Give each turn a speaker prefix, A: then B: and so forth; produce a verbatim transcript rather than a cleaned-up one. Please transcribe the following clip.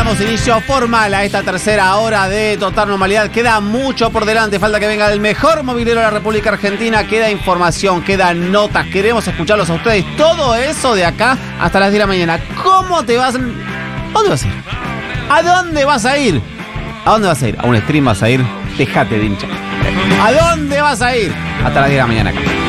A: damos inicio formal a esta tercera hora de Total Normalidad. Queda mucho por delante, falta que venga el mejor movilero de la República Argentina. Queda información, quedan notas, queremos escucharlos a ustedes. Todo eso de acá hasta las diez de la mañana. ¿Cómo te vas? ¿A dónde vas a ir? ¿A dónde vas a ir? ¿A dónde vas a ir? ¿A un stream vas a ir? Déjate de hinchar. ¿A dónde vas a ir? Hasta las diez de la mañana acá.